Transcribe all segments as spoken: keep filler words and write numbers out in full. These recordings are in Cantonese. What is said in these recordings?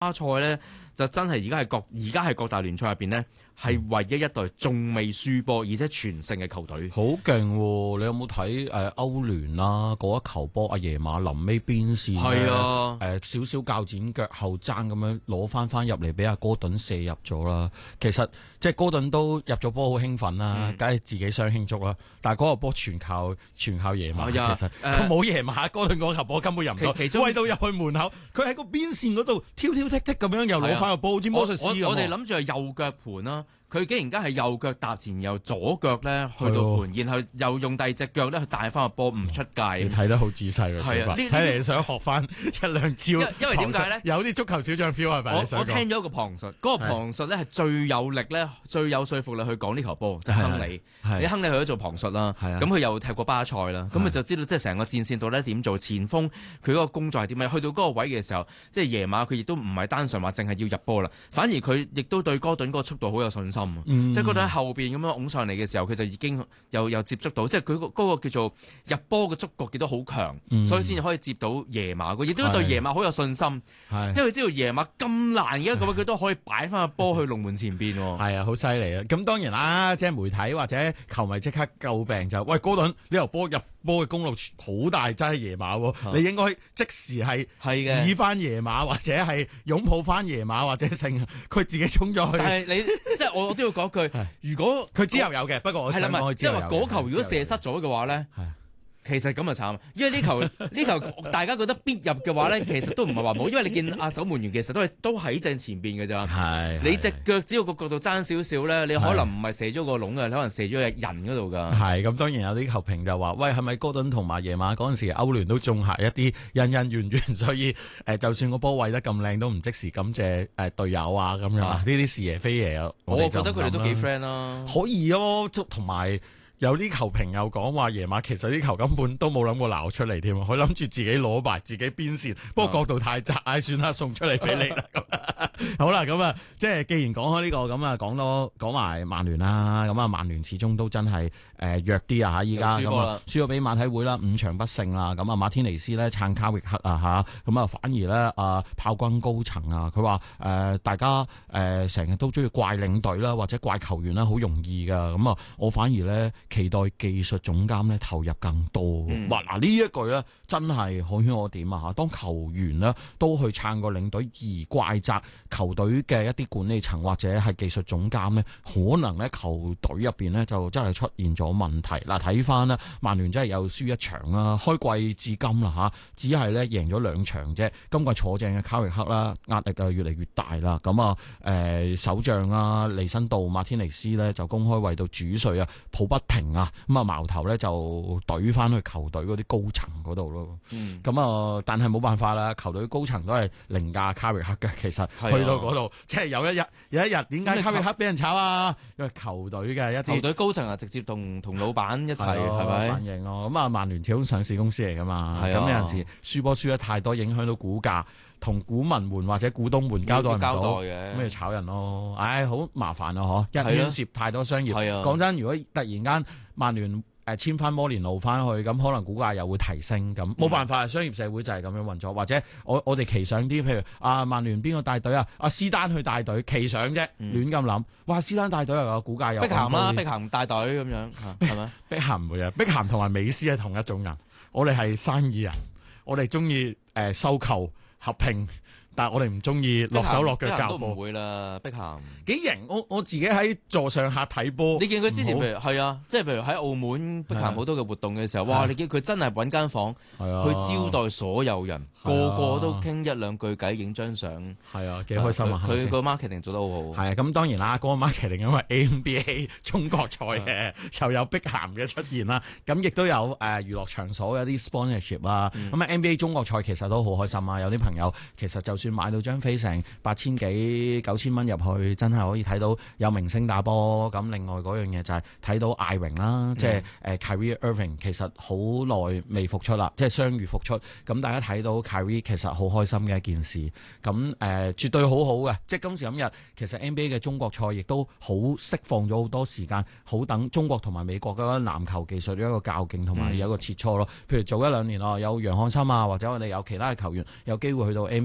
巴塞咧就真係而家係各而家係各大聯賽入邊咧係唯一一隊仲未輸波而且全勝嘅球隊。 好勁喎！你有冇睇誒歐聯啦？嗰一球波阿爺馬臨尾邊線係啊， 誒少少鉸剪腳後爭咁樣攞翻翻入嚟俾阿哥頓射入咗啦。其實即係哥頓都入咗波好興奮啦，梗係、嗯、自己想慶祝啦。但係嗰個波全靠全靠爺馬， 啊、 其實佢冇爺馬，哥頓嗰球波根本入唔到，喂到入去門口，佢喺個邊線嗰度挑挑剔剔咁樣又攞翻個波，好似魔術師咁。 我哋諗住係右腳盤啦。佢竟然間係右腳踏前，又左腳咧去到盤，然後又用第二隻腳咧去帶翻個波唔出界。 你睇得好仔細喎，小白。睇嚟你想學翻一兩招。 因為點解咧？ 有啲足球小將 feel 係咪？ 我我聽咗一個旁述，嗰、那個旁述咧係最有力咧、最有說服力去講呢球波，就係、是、亨利。你亨利去咗做旁述啦，咁佢又踢過巴塞啦，咁佢就知道即係成個戰線到底點做，前鋒佢嗰個工作係點樣。去到嗰個位嘅時候，即係夜馬佢亦都唔係單純話淨係要入波啦，反而佢亦都對哥頓嗰個速度好有信心。嗯、即係喺後邊咁樣拱上嚟嘅時候，佢就已經又又接觸到，即係佢嗰個叫做入波嘅觸覺亦都好強，嗯、所以先至可以接到耶馬。佢亦都對耶馬好有信心，因為知道耶馬咁難嘅一個位，佢都可以擺翻個波去龍門前邊。 係啊，好犀利啊！咁當然啦，即係媒體或者球迷即刻詬病就，喂，哥頓呢球波入波嘅功勞好大，真係耶馬喎，嗯、你應該即時係指翻耶馬，或者係擁抱翻耶馬，或者成佢自己衝咗去。 但係你即係我我都要講句。如果佢之後有嘅，不過我想講即係話嗰球如果射失咗嘅話咧，其實咁就慘，因為呢球呢球大家覺得必入嘅話咧，其實都唔係話冇，因為你見阿守門員其實都係都喺正前邊嘅咋，你隻腳只要個角度爭少少咧，你可能唔係射咗個窿嘅，你可能射咗個人嗰度㗎。係咁，當然有啲球評就話：喂，係咪哥頓同埋爺馬嗰陣時歐聯都種下一啲恩恩怨怨，所以誒，就算個波位得咁靚，都唔即時感謝誒隊友啊咁樣。呢啲是爺非爺啊， 我覺得佢哋都幾 friend 啦， 可以咯，同埋。有啲球評又講話爺馬其實啲球根本都冇諗過鬧出嚟添，佢諗住自己攞埋自己邊線，不過角度太窄，唉，算啦，送出嚟俾你啦。好啦，咁啊，即係既然講開呢個，咁啊講多講埋曼聯啦。咁啊，曼聯始終都真係誒、呃、弱啲啊嚇，依家咁啊輸咗俾馬體會啦，五場不勝啦。咁啊，馬天尼斯咧撐卡域克啊嚇，咁啊反而咧啊炮轟高層啊，佢話誒大家誒成日都中意怪領隊啦，或者怪球員啦，好容易噶。咁啊，我反而咧。期待技術總監咧投入更多。哇、嗯！嗱呢一句咧真係可圈可點啊嚇！當球員咧都去撐個領隊，而怪責球隊嘅一啲管理層或者係技術總監咧，可能咧球隊入邊咧就真係出現咗問題。嗱，睇翻咧，曼聯真係又輸一場啦，開季至今啦嚇，只係咧贏咗兩場啫。今季坐正嘅卡域克啦，壓力啊越嚟越大啦。咁啊誒首將啊，利辛道馬天尼斯咧就公開為到主帥啊抱不平。啊，咁啊矛頭咧就懟翻去球隊嗰啲高層嗰度咯。咁啊、嗯，但係冇辦法啦，球隊高層都係凌駕卡域克嘅。其實去到嗰度，啊、即係有一日有一日，點解卡域克俾人炒啊？因為球隊嘅一啲球隊高層啊，直接同同老闆一齊係咪反應咯？咁啊，曼聯始終上市公司嚟噶嘛，咁、啊、有陣時輸波輸得太多，影響到股價，同股民們或者股東們交代唔到，咁咪炒人咯。唉，好麻煩啊！嗬，一牽涉太多商業。講真，如果突然間曼聯誒簽翻摩連奴翻去，咁可能股價又會提升。咁冇辦法，商業社會就係咁樣運作。或者我我哋奇想啲，譬如啊，曼聯邊個帶隊啊？阿斯丹去帶隊，奇想啫，亂咁諗。哇，斯丹帶隊又有股價又。碧咸啦，碧咸帶隊咁樣，係咪？ 碧咸唔會啊，碧咸同埋美斯係同一種人。我哋係生意人，我哋中意誒收購合併。但係我哋唔中意落手落腳教波， 都唔會啦。碧咸幾型，我我自己喺座上客睇波。 你見佢之前譬如係啊，即係譬如喺澳門碧咸好多嘅活動嘅時候，哇！你見佢真係揾間房去招待所有人，個個都傾一兩句偈，影張相。係啊，幾開心啊！佢個 marketing 做得好好。係啊，咁當然啦，嗰個 marketing 因為 N B A 中國賽嘅，就有碧咸嘅出現啦。咁亦都有誒娛樂場所有啲 sponsorship 啊。咁啊 N B A 中國賽其實都好開心啊！有啲朋友其實就算買到張飛成八千幾九千蚊入去，真係可以睇到有明星打波。咁另外嗰樣嘢就係睇到艾榮啦，即係誒 Kyrie Irving 其實好耐未復出啦，即係傷愈復出。咁大家睇到 Kyrie 其實好開心嘅一件事。咁誒、呃、絕對好好嘅，即係今時今日其實 N B A 嘅中國賽亦都好釋放咗好多時間，好等中國同埋美國嘅籃球技術一個較勁同埋有一個切磋咯。譬如早一兩年咯，有楊漢森啊，或者我哋有其他嘅球員有機會去到 N B A 嗰度學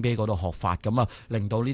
學法，咁啊令到呢